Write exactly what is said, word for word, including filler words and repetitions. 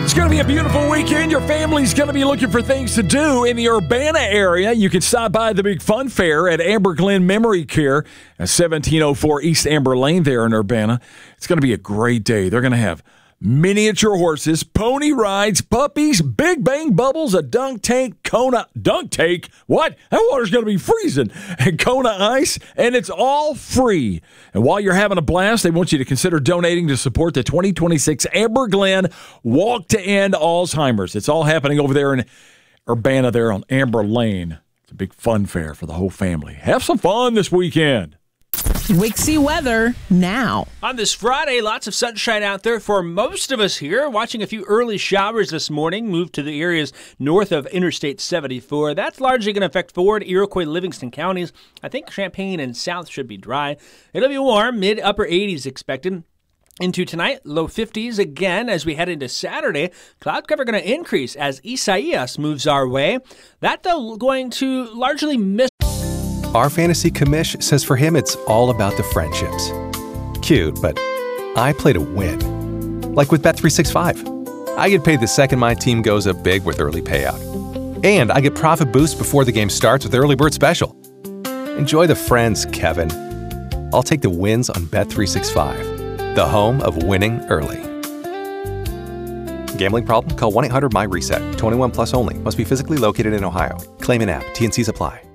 It's going to be a beautiful weekend. Your family's going to be looking for things to do in the Urbana area. You can stop by the Big Fun Fair at Amber Glen Memory Care at seventeen oh four East Amber Lane there in Urbana. It's going to be a great day. They're going to have miniature horses, pony rides, puppies, Big Bang Bubbles, a dunk tank, Kona dunk tank. What? That water's going to be freezing. And Kona Ice, and it's all free. And while you're having a blast, they want you to consider donating to support the twenty twenty-six Amber Glen Walk to End Alzheimer's. It's all happening over there in Urbana there on Amber Lane. It's a big fun fair for the whole family. Have some fun this weekend. Wixie weather now. On this Friday, lots of sunshine out there for most of us here. Watching a few early showers this morning move to the areas north of Interstate seventy-four. That's largely going to affect Ford, Iroquois, Livingston counties. I think Champaign and South should be dry. It'll be warm, mid-upper eighties expected. Into tonight, low fifties again as we head into Saturday. Cloud cover going to increase as Isaias moves our way. That, though, going to largely miss. Our fantasy commish says for him it's all about the friendships. Cute, but I play to win. Like with Bet three sixty-five. I get paid the second my team goes up big with early payout. And I get profit boost before the game starts with Early Bird Special. Enjoy the friends, Kevin. I'll take the wins on Bet three sixty-five, the home of winning early. Gambling problem? Call one eight hundred M Y RESET. twenty-one plus only. Must be physically located in Ohio. Claim in app. T N Cs apply.